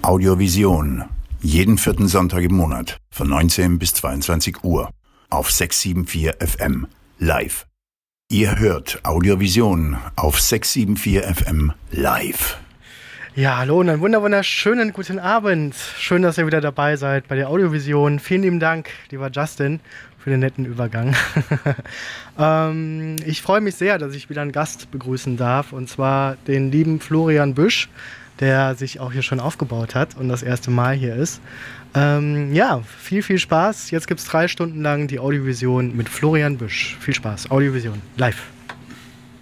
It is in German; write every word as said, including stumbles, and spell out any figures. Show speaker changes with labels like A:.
A: Audiovision. Jeden vierten Sonntag im Monat von neunzehn bis zweiundzwanzig Uhr auf sechs sieben vier F M live. Ihr hört Audiovision auf sechs sieben vier F M live.
B: Ja, hallo und einen wunder wunderschönen guten Abend. Schön, dass ihr wieder dabei seid bei der Audiovision. Vielen lieben Dank, lieber Justin, für den netten Übergang. ähm, ich freue mich sehr, dass ich wieder einen Gast begrüßen darf, und zwar den lieben Florian Büsch, der sich auch hier schon aufgebaut hat und das erste Mal hier ist. Ähm, ja, viel, viel Spaß. Jetzt gibt es drei Stunden lang die Audiovision mit Florian Büsch. Viel Spaß. Audiovision live.